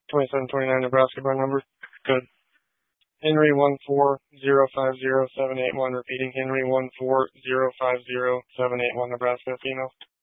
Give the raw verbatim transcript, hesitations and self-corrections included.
twenty-seven twenty-nine Nebraska bar number. Good. Henry one four zero five zero seven eight one. Repeating, Henry one four zero five zero seven eight one, Nebraska, female.